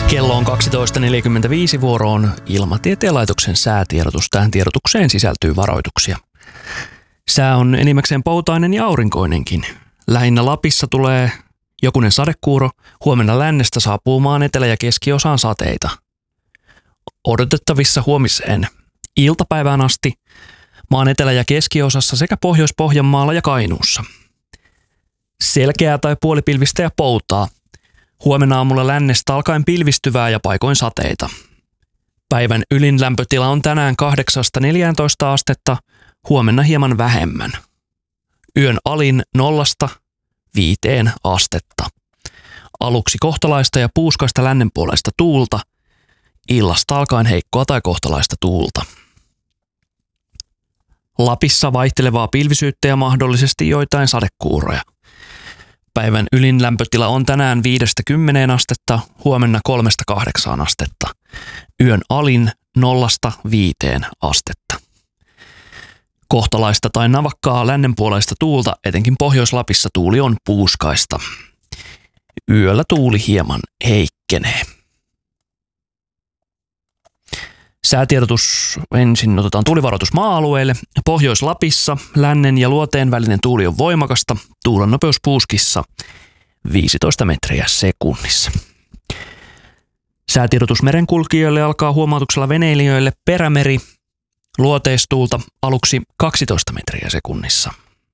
Kello on 12.45 vuoroon Ilmatieteen laitoksen säätiedotus. Tähän tiedotukseen sisältyy varoituksia. Sää on enimmäkseen poutainen ja aurinkoinenkin. Lähinnä Lapissa tulee jokunen sadekuuro. Huomenna lännestä saapuu maan etelä- ja keskiosaan sateita. Odotettavissa huomiseen iltapäivään asti maan etelä- ja keskiosassa sekä Pohjois-Pohjanmaalla ja Kainuussa. Selkeää tai puolipilvistä ja poutaa. Huomenna aamulla lännestä alkaen pilvistyvää ja paikoin sateita. Päivän ylin lämpötila on tänään 8–14 astetta, huomenna hieman vähemmän. Yön alin 0–5 astetta. Aluksi kohtalaista ja puuskaista lännenpuoleista tuulta, illasta alkaen heikkoa tai kohtalaista tuulta. Lapissa vaihtelevaa pilvisyyttä ja mahdollisesti joitain sadekuuroja. Päivän ylin lämpötila on tänään 5–10 astetta, huomenna 3–8 astetta. Yön alin 0–5 astetta. Kohtalaista tai navakkaa lännenpuoleista tuulta, etenkin Pohjois-Lapissa tuuli on puuskaista. Yöllä tuuli hieman heikkenee. Säätiedotus ensin otetaan tuulivaroitus maa-alueille. Pohjois-Lapissa lännen ja luoteen välinen tuuli on voimakasta. Tuulen nopeus puuskissa 15 metriä sekunnissa. Säätiedotus merenkulkijoille alkaa huomautuksella veneilijöille. Perämeri luoteistuulta aluksi 12 metriä sekunnissa.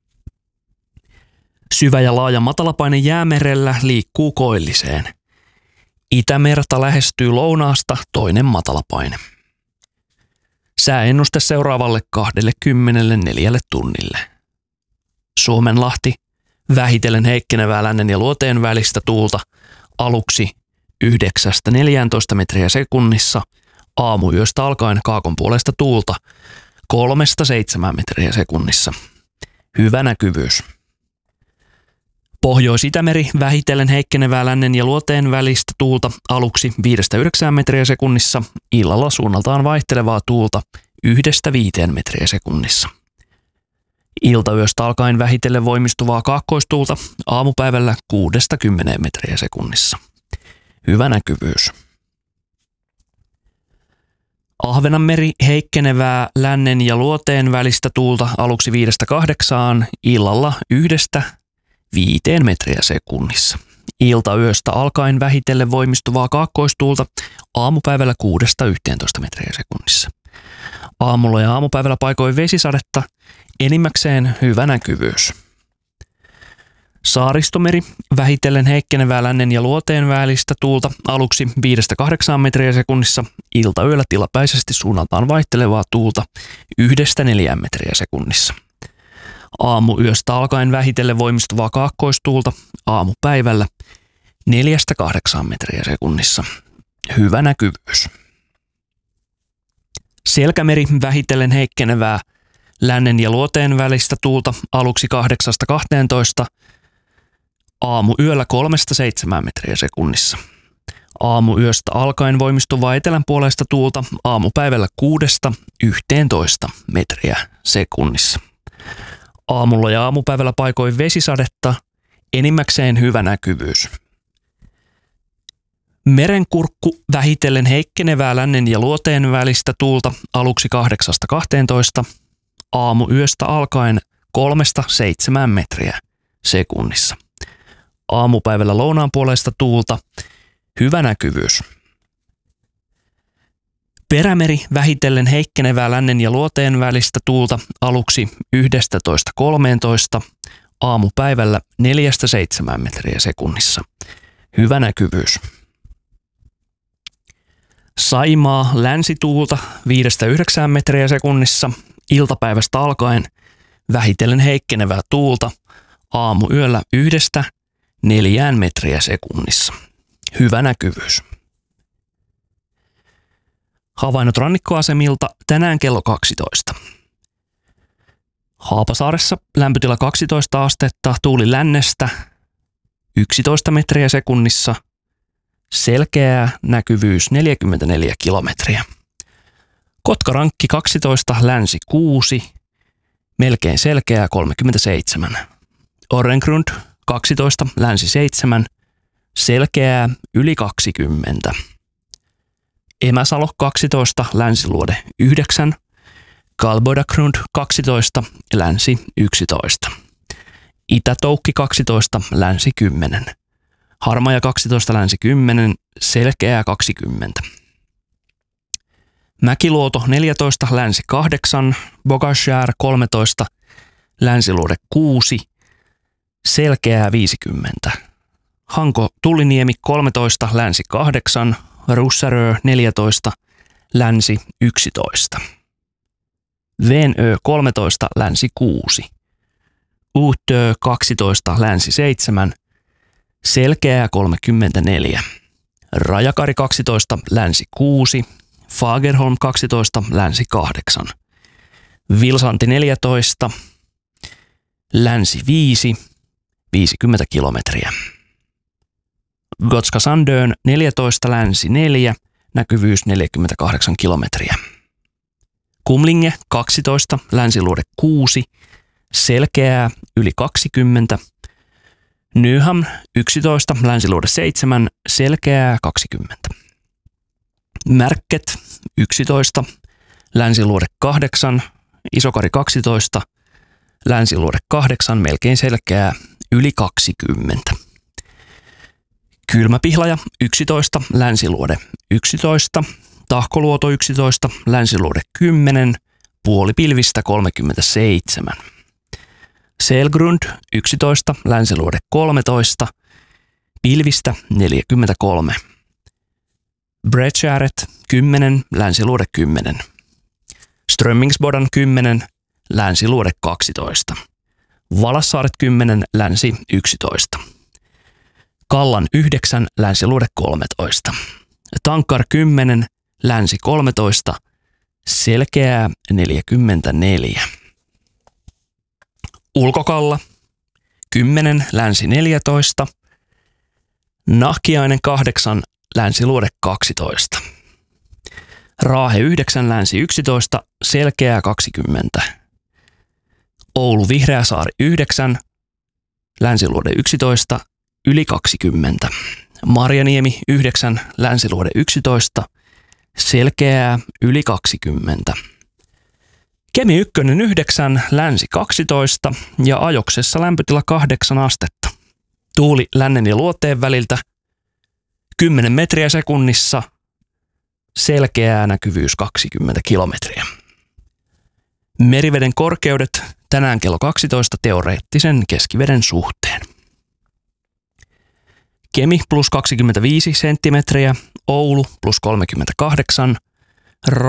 Syvä ja laaja matalapaine jäämerellä liikkuu koilliseen. Itämerta lähestyy lounaasta toinen matalapaine. Sääennuste seuraavalle 24 tunnille. Suomenlahti vähitellen heikkenevää lännen ja luoteen välistä tuulta aluksi 9–14 metriä sekunnissa, aamuyöstä alkaen kaakon puolesta tuulta 3–7 metriä sekunnissa. Hyvä näkyvyys. Pohjois-Itämeri vähitellen heikkenevää lännen ja luoteen välistä tuulta aluksi 5–9 metriä sekunnissa, illalla suunnaltaan vaihtelevaa tuulta 1–5 metriä sekunnissa. Iltayöstä alkaen vähitellen voimistuvaa kaakkoistuulta aamupäivällä 6–10 metriä sekunnissa. Hyvä näkyvyys. Ahvenanmeri heikkenevää lännen ja luoteen välistä tuulta aluksi 5–8, illalla 1–5 metriä sekunnissa. Iltayöstä alkaen vähitellen voimistuvaa kaakkoistuulta aamupäivällä 6–11 metriä sekunnissa. Aamulla ja aamupäivällä paikoin vesisadetta, enimmäkseen hyvä näkyvyys. Saaristomeri vähitellen heikkenevää lännen ja luoteen välistä tuulta aluksi 5–8 metriä sekunnissa. Iltayöllä tilapäisesti suunnaltaan vaihtelevaa tuulta 1–4 metriä sekunnissa. Aamuyöstä alkaen vähitellen voimistuvaa kaakkoistuulta aamupäivällä 4–8 metriä sekunnissa. Hyvä näkyvyys. Selkämeri vähitellen heikkenevää lännen ja luoteen välistä tuulta aluksi 8–12, aamuyöllä 3–7 metriä sekunnissa. Aamuyöstä alkaen voimistuvaa etelänpuoleista tuulta aamupäivällä 6–11 metriä sekunnissa. Aamulla ja aamupäivällä paikoin vesisadetta, enimmäkseen hyvä näkyvyys. Merenkurkku vähitellen heikkenevää lännen ja luoteen välistä tuulta aluksi 8–12, aamuyöstä alkaen 3–7 metriä sekunnissa. Aamupäivällä lounaanpuoleista tuulta, hyvä näkyvyys. Perämeri vähitellen heikkenevää lännen ja luoteen välistä tuulta aluksi 11–13, aamupäivällä 4–7 metriä sekunnissa. Hyvä näkyvyys. Saimaa länsituulta 5–9 metriä sekunnissa, iltapäivästä alkaen vähitellen heikkenevää tuulta aamuyöllä 1–4 metriä sekunnissa. Hyvä näkyvyys. Havainnot rannikkoasemilta tänään kello 12. Haapasaaressa lämpötila 12 astetta, tuuli lännestä 11 metriä sekunnissa, selkeä näkyvyys 44 kilometriä. Kotkarankki 12, länsi 6, melkein selkeää 37. Orrengrund 12, länsi 7, selkeää yli 20. Emäsalo 12, Länsiluode 9, Kalbodagrund 12, Länsi 11. Itä-Toukki 12, Länsi 10. Harmaja 12, Länsi 10, Selkeää 20. Mäkiluoto 14, Länsi 8, Bogashär 13, Länsiluode 6, Selkeää 50. Hanko Tulliniemi 13, Länsi 8, Russarö 14, Länsi 11. Venö 13, Länsi 6. Uutö 12, Länsi 7, Selkeää 34. Rajakari 12, Länsi 6, Fagerholm 12, Länsi 8. Vilsanti 14, Länsi 5, 50 kilometriä. Gotska Sandön 14, Länsi 4, näkyvyys 48 kilometriä. Kumlinge 12, Länsiluode 6, Selkeää yli 20. Nyham 11, Länsiluode 7, Selkeää 20. Märket 11, Länsiluode 8, Isokari 12, Länsiluode 8, melkein Selkeää yli 20. Kylmäpihlaja 11, Länsiluode 11, Tahkoluoto 11, Länsiluode 10, puolipilvistä 37. Selgrund 11, Länsiluode 13, pilvistä 43. Bredskäret 10, Länsiluode 10. Strömmingsbodan 10, Länsiluode 12. Valassaaret 10, Länsi 11. Kallan 9, Länsiluode 13. Tankar 10, Länsi 13, Selkeää 44. Ulkokalla 10, Länsi 14, Nahkiainen 8, Länsiluode 12. Raahe 9, Länsi 11, Selkeää 20. Oulu Vihreäsaari 9, Länsiluode 11, yli 20. Marjaniemi 9, Länsiluode 11, Selkeää yli 20. Kemi 1 9, Länsi 12 ja Ajoksessa lämpötila 8 astetta. Tuuli lännen ja luoteen väliltä 10 metriä sekunnissa, Selkeää näkyvyys 20 kilometriä. Meriveden korkeudet tänään kello 12 teoreettisen keskiveden suhteen. Kemi plus 25 senttimetriä, Oulu plus 38,